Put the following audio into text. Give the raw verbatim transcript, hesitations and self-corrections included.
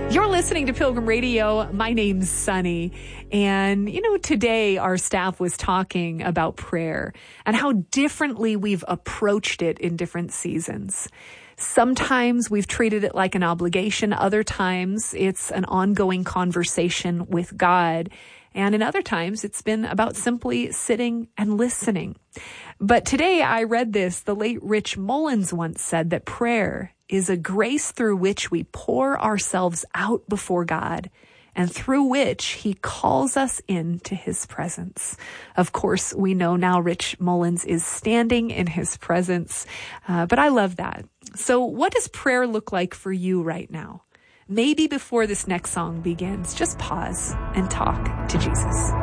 You're listening to Pilgrim Radio. My name's Sunny. And, you know, today our staff was talking about prayer and how differently we've approached it in different seasons. Sometimes we've treated it like an obligation. Other times it's an ongoing conversation with God. And in other times, it's been about simply sitting and listening. But today I read this. The late Rich Mullins once said that prayer is a grace through which we pour ourselves out before God and through which he calls us into his presence. Of course, we know now Rich Mullins is standing in his presence, uh, but I love that. So what does prayer look like for you right now? Maybe before this next song begins, just pause and talk to Jesus.